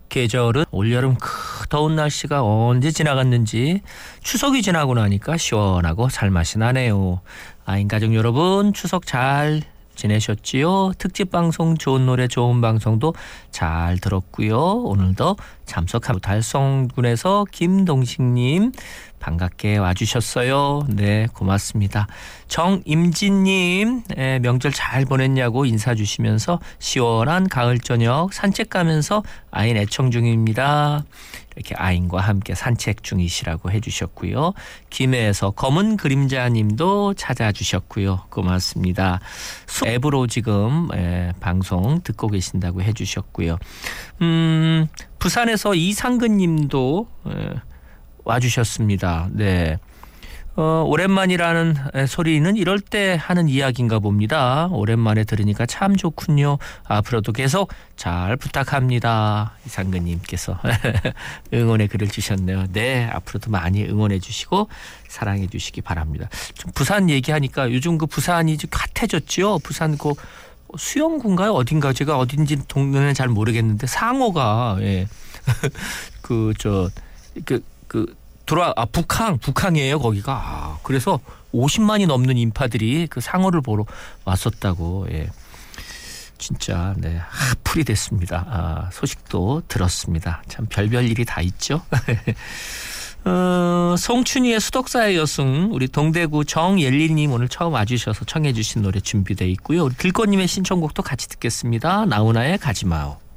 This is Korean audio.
계절은 올여름 더운 날씨가 언제 지나갔는지 추석이 지나고 나니까 시원하고 살맛이 나네요. 아인 가족 여러분, 추석 잘 지내셨지요? 특집 방송 좋은 노래 좋은 방송도 잘 들었고요. 오늘도 참석하고 달성군에서 김동식님 반갑게 와주셨어요. 네, 고맙습니다. 정임진님, 명절 잘 보냈냐고 인사 주시면서 시원한 가을 저녁 산책 가면서 아인 애청 중입니다. 이렇게 아인과 함께 산책 중이시라고 해주셨고요. 김해에서 검은 그림자님도 찾아주셨고요. 고맙습니다. 앱으로 지금 방송 듣고 계신다고 해주셨고요. 부산에서 이상근님도 와주셨습니다. 네. 오랜만이라는 소리는 이럴 때 하는 이야기인가 봅니다. 오랜만에 들으니까 참 좋군요. 앞으로도 계속 잘 부탁합니다. 이상근님께서 응원의 글을 주셨네요. 네, 앞으로도 많이 응원해 주시고 사랑해 주시기 바랍니다. 좀 부산 얘기하니까 요즘 그 부산이 좀 핫해졌죠. 부산 그 수영구인가요? 어딘가 제가 어딘지 동네는 잘 모르겠는데 상어가 북항이에요, 거기가. 그래서 50만이 넘는 인파들이 그 상어를 보러 왔었다고. 진짜, 핫플이 됐습니다. 소식도 들었습니다. 참 별별 일이 다 있죠. 송춘희의 수덕사의 여승, 우리 동대구 정예리님 오늘 처음 와주셔서 청해 주신 노래 준비되어 있고요. 우리 길꽃님의 신청곡도 같이 듣겠습니다. 나훈아의 가지마오.